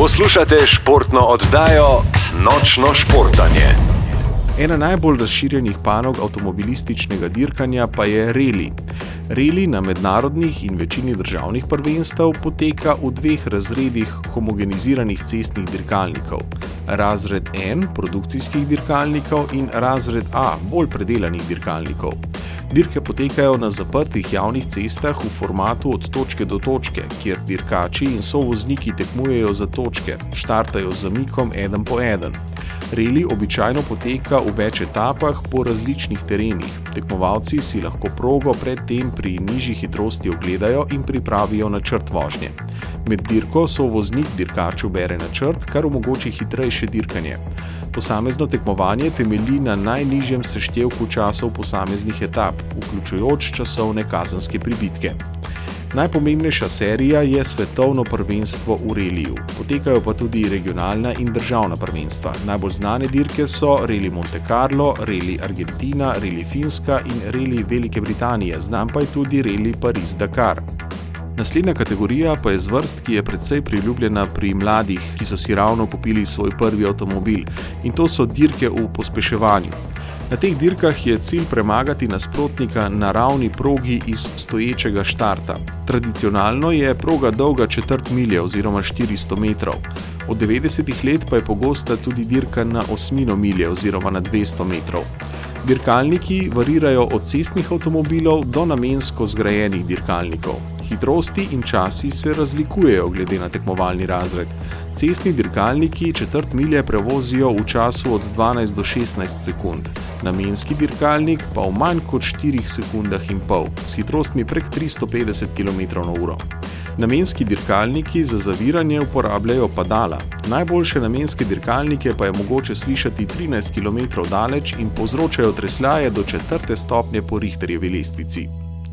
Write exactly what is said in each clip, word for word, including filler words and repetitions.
Poslušate športno oddajo Nočno športanje. Ena najbolj razširjenih panog avtomobilističnega dirkanja pa je reli. Reli na mednarodnih in večini državnih prvenstev poteka v dveh razredih homogeniziranih cestnih dirkalnikov. Razred N produkcijskih dirkalnikov in razred A bolj predelanih dirkalnikov. Dirke potekajo na zaprtih javnih cestah v formatu od točke do točke, kjer dirkači in sovozniki tekmujejo za točke, štartajo z zamikom eden po eden. Reli običajno poteka v več etapah po različnih terenih. Tekmovalci si lahko progo predtem pri nižji hitrosti ogledajo in pripravijo načrt vožnje. Med dirko sovoznik dirkaču bere načrt, kar omogoči hitrejše dirkanje. Posamezno tekmovanje temelji na najnižjem seštevku časov posameznih etap, vključujoč časovne kazenske pribitke. Najpomembnejša serija je svetovno prvenstvo v reliju. Potekajo pa tudi regionalna in državna prvenstva. Najbolj znane dirke so Reli Monte Carlo, Reli Argentina, Reli Finska in Reli Velike Britanije, znam pa je tudi Reli Pariz-Dakar. Naslednja kategorija pa je z vrst, ki je precej priljubljena pri mladih, ki so si ravno kupili svoj prvi avtomobil, in to so dirke v pospeševanju. Na teh dirkah je cilj premagati nasprotnika na ravni progi iz stoječega štarta. Tradicionalno je proga dolga četrt milje oziroma štiristo metrov. Od devetdesetih let pa je pogosta tudi dirka na osmino milje oziroma na dvesto metrov. Dirkalniki varirajo od cestnih avtomobilov do namensko zgrajenih dirkalnikov. Hitrosti in časi se razlikujejo glede na tekmovalni razred. Cestni dirkalniki četrt milje prevozijo v času od dvanajst do šestnajst sekund, namenski dirkalnik pa v manj kot štirih sekundah in pol, s hitrostmi prek tristo petdeset kilometrov na uro. Namenski dirkalniki za zaviranje uporabljajo padala. Najboljše namenske dirkalnike pa je mogoče slišati trinajst kilometrov daleč in povzročajo tresljaje do četrte stopnje po Richterjevi lestvici.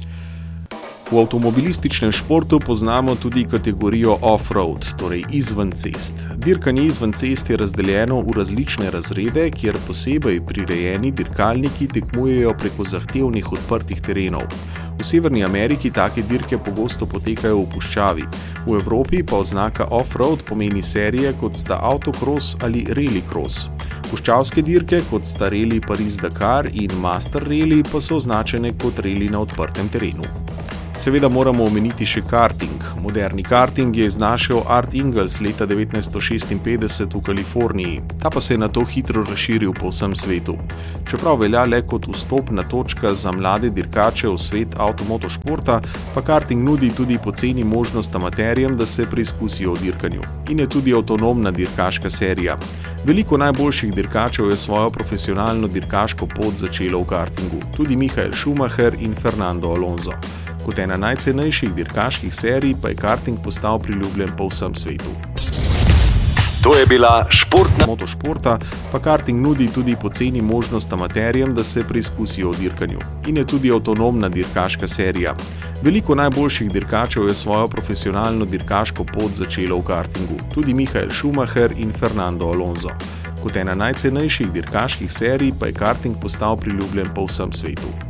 V avtomobilističnem športu poznamo tudi kategorijo off-road, torej izven cest. Dirkanje izven cest je razdeljeno v različne razrede, kjer posebej prirejeni dirkalniki tekmujejo preko zahtevnih odprtih terenov. V Severni Ameriki take dirke pogosto potekajo v puščavi, v Evropi pa oznaka off-road pomeni serije kot sta autocross ali rally-cross. Puščavske dirke kot sta Reli Pariz-Dakar in Master Reli pa so označene kot reli na odprtem terenu. Seveda moramo omeniti še karting. Moderni karting je iznašel Art Ingels leta devetnajststo šestinpetdeset v Kaliforniji, ta pa se je nato hitro razširil po vsem svetu. Čeprav velja le kot vstopna točka za mlade dirkače v svet avtomotošporta, pa karting nudi tudi poceni možnost amaterjem, da se preizkusijo v dirkanju. In je tudi avtonomna dirkaška serija. Veliko najboljših dirkačev je svojo profesionalno dirkaško pot začelo v kartingu, tudi Michael Schumacher in Fernando Alonso. Kot ena najcenejših dirkaških serij pa je karting postal priljubljen po vsem svetu. To je bila športna motošporta, pa karting nudi tudi poceni možnost amaterjem, da se preizkusijo v dirkanju. In je tudi avtonomna dirkaška serija. Veliko najboljših dirkačev je svojo profesionalno dirkaško pot začelo v kartingu, tudi Michael Schumacher in Fernando Alonso. Kot ena najcenejših dirkaških serij pa je karting postal priljubljen po vsem svetu.